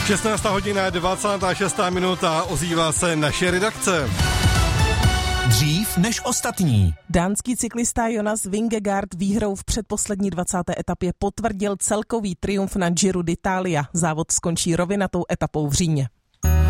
16. hodina, 26. minuta, ozývá se naše redakce. Dřív než ostatní. Dánský cyklista Jonas Vingegaard výhrou v předposlední 20. etapě potvrdil celkový triumf na Giro d'Italia. Závod skončí rovinatou etapou v Římě.